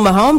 هما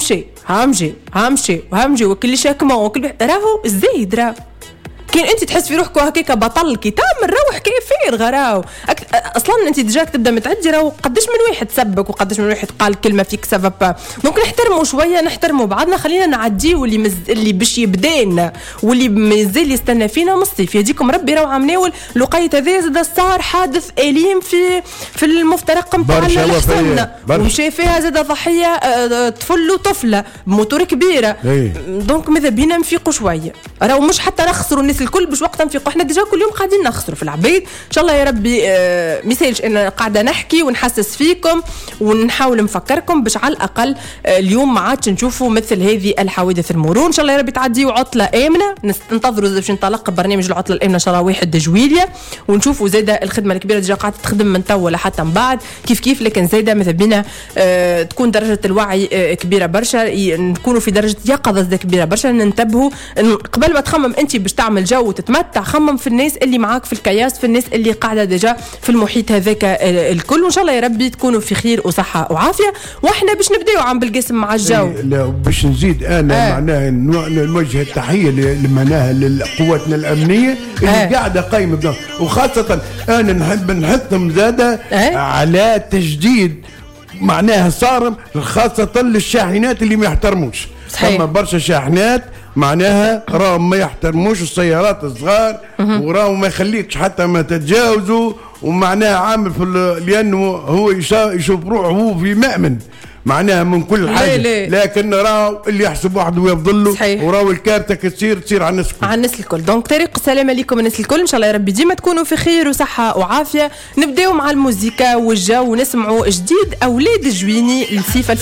همشي وكل شاكمه وكل راهو الزايد راهو كين انت تحس في روحك هكاك بطل كي تعمل روح كيف غراو اصلا انت ديجاك تبدا متعدي راهو قداش من واحد سبك وقداش من واحد قال كلمه فيك سافا دونك نحترموا شويه نحترموا بعضنا خلينا نعديو اللي باش يبدانا واللي مازال يستنى فينا مصيف يديكم ربي راهو عمناول لقيت هذا زاد صار حادث اليم في المفترق نتاع الحصن ومشى فيها زاد ضحيه طفل وطفله بموتور كبيره دونك ماذا بينا نفيقوا شويه راهو مش حتى نخسروا الناس الكل باش وقتها نفيقوا احنا ديجا كل يوم قاعدين نخسروا في العبيد ان شاء الله يا ربي ميسالش انا قاعده نحكي ونحسس فيكم ونحاول نفكركم باش على الاقل اليوم ما عادش نشوفوا مثل هذه الحوادث المرور ان شاء الله يا ربي تعديوا عطله امنه ننتظروا باش نطلق برنامج العطله الامنه ان شاء الله 1 جويلية ونشوفوا زاده الخدمه الكبيره ديجا قاعده تخدم من تو ولا حتى من بعد كيف لكن زاده ماذا بينا تكون درجه الوعي كبيره برشا نكونوا في درجه يقظه كبيره برشا ننتبهوا قبل ما تخمم انت باش تعمل جو وتتمتع خمم في الناس اللي معاك في الكياس في الناس اللي قاعده ديجا في المحيط هذاك الكل وان شاء الله يا ربي تكونوا في خير وصحه وعافيه واحنا باش نبداو عم بالقسم مع الجو لا باش نزيد انا معناها نوجه التحيه معناها لقواتنا الامنيه اللي قاعده قايمه وخاصه انا نحب نحثهم زاده على تجديد معناها صارم خاصه للشاحنات اللي ما يحترموش ثم برشا شاحنات معناها راهم ما يحترموش السيارات الصغار وراهم ما يخليكش حتى ما تتجاوزوا ومعناها عامل لانه هو يشوف روحه هو في مأمن معناها من كل حاجه لكن راهو اللي يحسب واحد ويفضل له وراهو الكارتة تصير على الناس الكل دونك طريق السلامه لكم الناس الكل ان شاء الله يا ربي ديما تكونوا في خير وصحه وعافيه نبداو مع الموسيقى والجو ونسمعوا جديد اولاد الجويني للصيف 2000